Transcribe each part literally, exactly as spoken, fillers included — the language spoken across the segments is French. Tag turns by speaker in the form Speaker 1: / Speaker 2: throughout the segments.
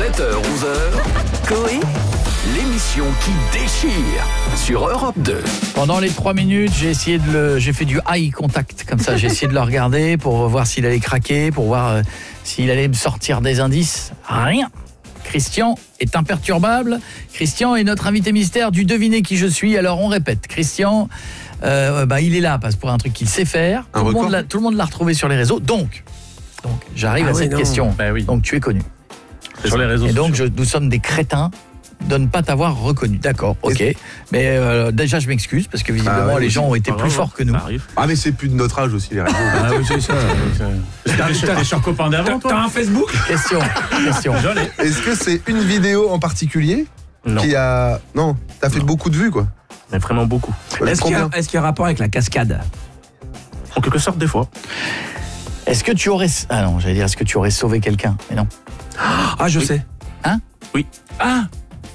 Speaker 1: sept heures onze heures, Coé, l'émission qui déchire sur Europe deux.
Speaker 2: Pendant les trois minutes, j'ai essayé de le, j'ai fait du eye contact comme ça. J'ai essayé de le regarder pour voir s'il allait craquer, pour voir euh, s'il allait me sortir des indices. Rien. Christian est imperturbable. Christian est notre invité mystère du devinez qui je suis. Alors on répète. Christian, euh, bah il est là parce pour un truc qu'il sait faire. Tout le, monde l'a, tout le monde l'a retrouvé sur les réseaux. Donc, donc j'arrive ah à oui, cette non. question.
Speaker 3: Bah oui.
Speaker 2: Donc tu es connu.
Speaker 3: C'est sur les réseaux.
Speaker 2: Et
Speaker 3: sociaux.
Speaker 2: donc je, nous sommes des crétins de ne pas t'avoir reconnu. D'accord, ok. Mais euh, déjà, je m'excuse parce que visiblement, ah ouais, les gens ont été plus forts que nous.
Speaker 4: Ah, mais c'est plus de notre âge aussi, les réseaux.
Speaker 3: Ah oui, c'est ça. T'es sur copain d'avant, toi. T'as un Facebook ?
Speaker 2: Question, question.
Speaker 4: Est-ce que c'est une vidéo en particulier
Speaker 3: Non.
Speaker 4: Qui a... Non, t'as fait non. beaucoup de vues, quoi.
Speaker 3: Mais vraiment beaucoup.
Speaker 5: Est-ce qu'il y a, est-ce qu'il y a un rapport avec la cascade ?
Speaker 3: En quelque sorte, des fois.
Speaker 2: Est-ce que tu aurais... Ah non, j'allais dire, est-ce que tu aurais sauvé quelqu'un ? Mais non.
Speaker 5: Ah, je
Speaker 3: oui.
Speaker 5: sais.
Speaker 2: Hein ?
Speaker 3: Oui.
Speaker 5: Ah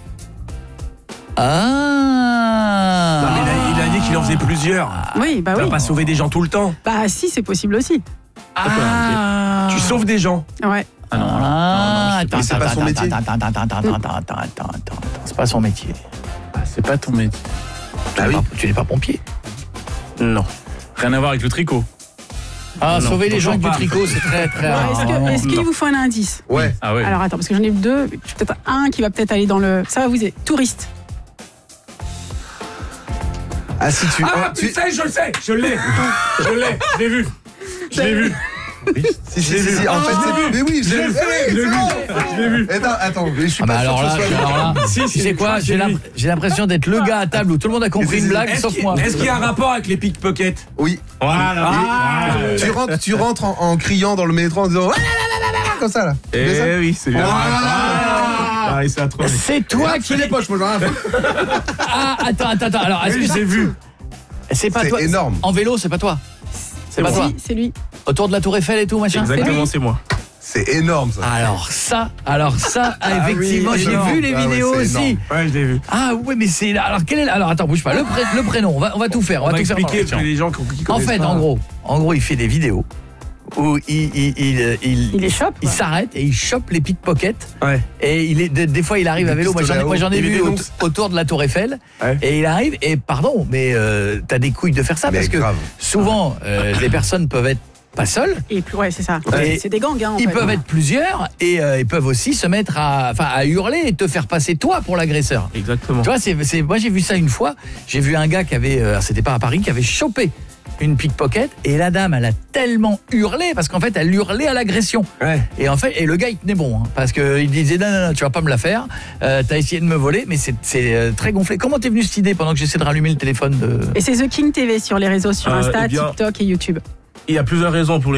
Speaker 2: Ah
Speaker 5: non, mais il, a, il a dit qu'il en faisait plusieurs.
Speaker 6: Oui, bah
Speaker 5: Tu
Speaker 6: oui.
Speaker 5: vas pas sauver des gens tout le temps.
Speaker 6: Bah si, c'est possible aussi.
Speaker 5: Ah Tu sauves des gens.
Speaker 6: Ouais.
Speaker 3: Ah non,
Speaker 2: ah,
Speaker 3: non, non,
Speaker 2: attends,
Speaker 4: c'est
Speaker 2: attends,
Speaker 4: pas son
Speaker 2: attends,
Speaker 4: métier.
Speaker 2: attends, attends, attends, attends, attends, attends, attends, attends, attends, c'est pas son métier.
Speaker 3: Ah, c'est pas ton métier.
Speaker 2: Tu,
Speaker 4: ah
Speaker 2: n'es
Speaker 4: oui.
Speaker 2: pas, tu n'es pas pompier.
Speaker 3: Non. Rien à voir avec le tricot.
Speaker 2: Ah,
Speaker 3: non,
Speaker 2: sauver les gens avec du
Speaker 5: pas.
Speaker 2: tricot, c'est très très
Speaker 6: Ouais,
Speaker 2: rare.
Speaker 6: est-ce que, est-ce qu'il vous faut un indice ?
Speaker 4: Ouais.
Speaker 3: Ah ouais.
Speaker 6: Alors attends, parce que j'en ai deux. Peut-être un qui va peut-être aller dans le... Ça va vous aider. Touriste.
Speaker 4: Ah, si tu...
Speaker 5: Ah,
Speaker 4: oh, tu...
Speaker 5: putain, je le sais. Je l'ai. Je l'ai. Je l'ai vu. Je l'ai vu.
Speaker 4: Si, si, si, si, en fait, c'est... Mais oui, je l'ai vu.
Speaker 5: Je l'ai vu. Je l'ai vu.
Speaker 4: Attends, attends, mais je suis
Speaker 2: Ah bah
Speaker 4: pas sûr
Speaker 2: alors
Speaker 4: que
Speaker 2: là,
Speaker 4: ce soit...
Speaker 2: alors là,
Speaker 5: Si,
Speaker 2: tu
Speaker 5: si,
Speaker 2: sais
Speaker 5: je
Speaker 2: quoi,
Speaker 5: crois que
Speaker 2: j'ai,
Speaker 5: c'est
Speaker 2: l'imp-
Speaker 5: lui.
Speaker 2: j'ai l'impression d'être le gars à table où tout le monde a compris une blague,
Speaker 5: Est-ce
Speaker 2: sauf
Speaker 5: qu'il,
Speaker 2: moi.
Speaker 5: est-ce qu'il y a un rapport avec les pickpockets ?
Speaker 4: Oui.
Speaker 3: Voilà.
Speaker 5: Ah,
Speaker 4: Tu rentres, tu rentres en, en criant dans le métro en disant... Ah, là, là, là, là, là, comme ça, là. Tu fais ça
Speaker 3: Eh oui, c'est bien. Ah, il s'est trop.
Speaker 2: C'est toi
Speaker 4: Ah,
Speaker 2: qui...
Speaker 4: fais les poches, moi, j'en ai rien à foutre.
Speaker 2: Ah, attends, attends, attends, alors, est-ce
Speaker 5: oui,
Speaker 2: que
Speaker 5: j'ai vu.
Speaker 2: c'est pas
Speaker 4: C'est
Speaker 2: toi
Speaker 4: énorme.
Speaker 2: En vélo, c'est pas toi C'est pas
Speaker 6: Si,
Speaker 2: toi
Speaker 6: c'est lui.
Speaker 2: Autour de la Tour Eiffel et tout, machin
Speaker 3: Exactement, c'est moi.
Speaker 4: C'est énorme, ça.
Speaker 2: Alors ça, alors ça,
Speaker 4: Ah
Speaker 2: effectivement,
Speaker 4: oui,
Speaker 2: j'ai
Speaker 4: énorme.
Speaker 2: vu les
Speaker 4: Ah ouais,
Speaker 2: vidéos
Speaker 4: c'est
Speaker 2: aussi.
Speaker 4: énorme.
Speaker 5: Ouais, je l'ai vu.
Speaker 2: Ah ouais, mais c'est alors quel est alors attends, bouge pas. Le, pré- le prénom, on va on va tout faire, on,
Speaker 5: On
Speaker 2: va
Speaker 5: va
Speaker 2: tout faire.
Speaker 5: expliquer
Speaker 2: pendant
Speaker 5: pour
Speaker 2: la
Speaker 5: les gens qui
Speaker 2: question. En
Speaker 5: connaissent
Speaker 2: fait,
Speaker 5: pas.
Speaker 2: en gros, en gros, il fait des vidéos où il il il il,
Speaker 6: Il les chope,
Speaker 2: il
Speaker 6: quoi.
Speaker 2: s'arrête et il chope les pickpockets.
Speaker 5: Ouais.
Speaker 2: Et il est des, des fois il arrive
Speaker 4: Des
Speaker 2: à vélo. Moi j'en ai,
Speaker 4: pistolets à
Speaker 2: moi, j'en ai
Speaker 5: eau. Il
Speaker 2: vu
Speaker 5: les
Speaker 2: au-
Speaker 5: dénonce.
Speaker 2: autour de la Tour Eiffel.
Speaker 5: Ouais.
Speaker 2: Et il arrive et pardon, mais euh, t'as des couilles de faire ça
Speaker 4: Mais
Speaker 2: parce que
Speaker 4: grave.
Speaker 2: souvent euh, les personnes peuvent être pas seules.
Speaker 6: Et puis ouais, c'est ça.
Speaker 2: Et
Speaker 6: C'est des gangs, hein, en
Speaker 2: Ils
Speaker 6: fait.
Speaker 2: peuvent être plusieurs et euh, ils peuvent aussi se mettre à, enfin, à hurler et te faire passer toi pour l'agresseur.
Speaker 3: Exactement.
Speaker 2: Tu vois, c'est, c'est, moi j'ai vu ça une fois. J'ai vu un gars qui avait, euh, c'était pas à Paris, qui avait chopé une pickpocket et la dame, elle a tellement hurlé parce qu'en fait, elle hurlait à l'agression.
Speaker 5: Ouais.
Speaker 2: Et en fait, et le gars il tenait bon, hein, parce que il disait non non non, tu vas pas me la faire. Euh, t'as essayé de me voler, mais c'est, c'est euh, très gonflé. Comment t'es venu cette idée pendant que j'essaie de rallumer le téléphone de...
Speaker 6: Et c'est The King T V sur les réseaux, sur
Speaker 3: Euh,
Speaker 6: Insta,
Speaker 3: eh bien-
Speaker 6: TikTok et YouTube.
Speaker 3: Il y a plusieurs raisons pour les